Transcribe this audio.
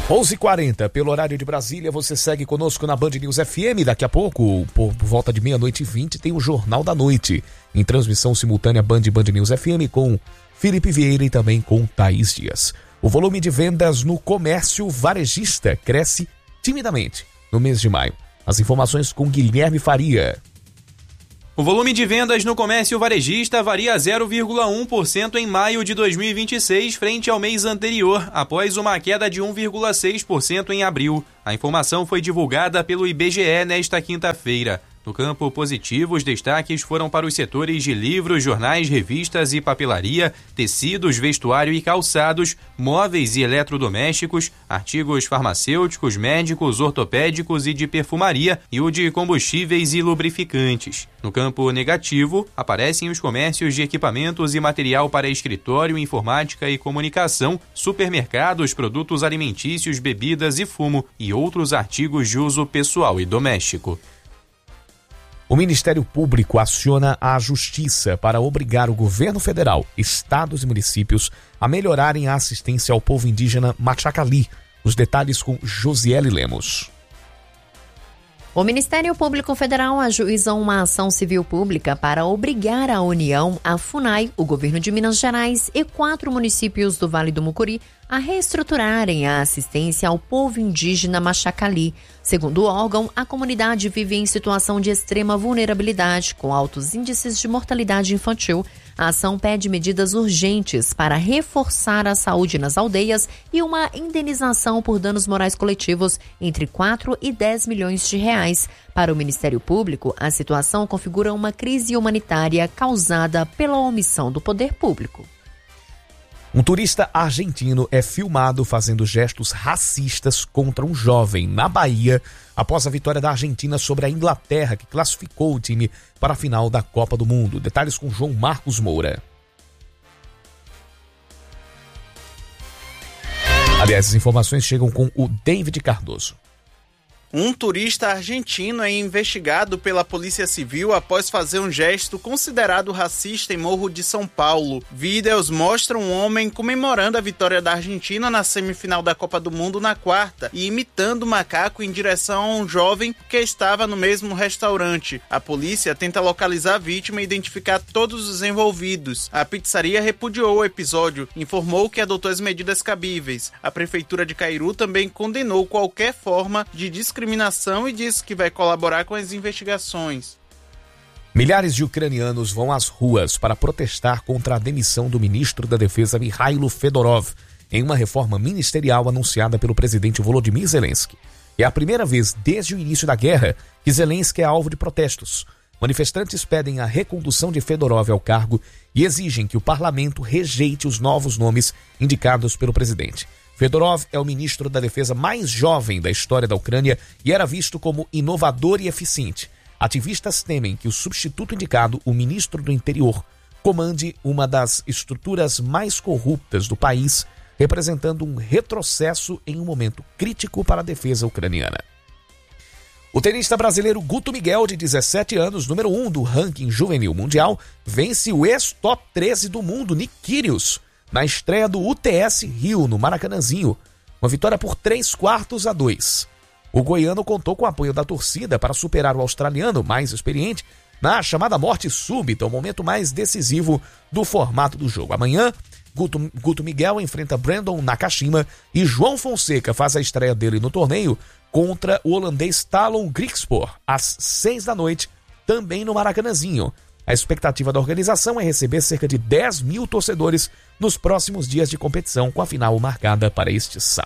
11h40, pelo horário de Brasília, você segue conosco na Band News FM. Daqui a pouco, por volta de 00h20, tem o Jornal da Noite, em transmissão simultânea Band News FM, com Felipe Vieira e também com Thaís Dias. O volume de vendas no comércio varejista cresce timidamente no mês de maio. As informações com Guilherme Faria. O volume de vendas no comércio varejista varia 0,1% em maio de 2026 frente ao mês anterior, após uma queda de 1,6% em abril. A informação foi divulgada pelo IBGE nesta quinta-feira. No campo positivo, os destaques foram para os setores de livros, jornais, revistas e papelaria, tecidos, vestuário e calçados, móveis e eletrodomésticos, artigos farmacêuticos, médicos, ortopédicos e de perfumaria, e o de combustíveis e lubrificantes. No campo negativo, aparecem os comércios de equipamentos e material para escritório, informática e comunicação, supermercados, produtos alimentícios, bebidas e fumo e outros artigos de uso pessoal e doméstico. O Ministério Público aciona a Justiça para obrigar o governo federal, estados e municípios a melhorarem a assistência ao povo indígena Machacali. Os detalhes com Josiele Lemos. O Ministério Público Federal ajuiza uma ação civil pública para obrigar a União, a FUNAI, o governo de Minas Gerais e 4 municípios do Vale do Mucuri a reestruturarem a assistência ao povo indígena Machacali. Segundo o órgão, a comunidade vive em situação de extrema vulnerabilidade, com altos índices de mortalidade infantil. A ação pede medidas urgentes para reforçar a saúde nas aldeias e uma indenização por danos morais coletivos entre 4 e 10 milhões de reais. Para o Ministério Público, a situação configura uma crise humanitária causada pela omissão do poder público. Um turista argentino é filmado fazendo gestos racistas contra um jovem na Bahia após a vitória da Argentina sobre a Inglaterra, que classificou o time para a final da Copa do Mundo. Detalhes com João Marcos Moura. Aliás, as informações chegam com o David Cardoso. Um turista argentino é investigado pela Polícia Civil após fazer um gesto considerado racista em Morro de São Paulo. Vídeos mostram um homem comemorando a vitória da Argentina na semifinal da Copa do Mundo na quarta e imitando o macaco em direção a um jovem que estava no mesmo restaurante. A polícia tenta localizar a vítima e identificar todos os envolvidos. A pizzaria repudiou o episódio, informou que adotou as medidas cabíveis. A Prefeitura de Cairu também condenou qualquer forma de discriminação e disse que vai colaborar com as investigações. Milhares de ucranianos vão às ruas para protestar contra a demissão do ministro da Defesa Mikhailo Fedorov em uma reforma ministerial anunciada pelo presidente Volodymyr Zelensky. É a primeira vez desde o início da guerra que Zelensky é alvo de protestos. Manifestantes pedem a recondução de Fedorov ao cargo e exigem que o parlamento rejeite os novos nomes indicados pelo presidente. Fedorov é o ministro da Defesa mais jovem da história da Ucrânia e era visto como inovador e eficiente. Ativistas temem que o substituto indicado, o ministro do Interior, comande uma das estruturas mais corruptas do país, representando um retrocesso em um momento crítico para a defesa ucraniana. O tenista brasileiro Guto Miguel, de 17 anos, número 1 do ranking juvenil mundial, vence o ex-top 13 do mundo, Nick Kyrgios, na estreia do UTS Rio, no Maracanãzinho, uma vitória por 3-4-2. O goiano contou com o apoio da torcida para superar o australiano, mais experiente, na chamada morte súbita, o momento mais decisivo do formato do jogo. Amanhã, Guto Miguel enfrenta Brandon Nakashima e João Fonseca faz a estreia dele no torneio contra o holandês Talon Griekspoor, às 18h, também no Maracanãzinho. A expectativa da organização é receber cerca de 10 mil torcedores nos próximos dias de competição, com a final marcada para este sábado.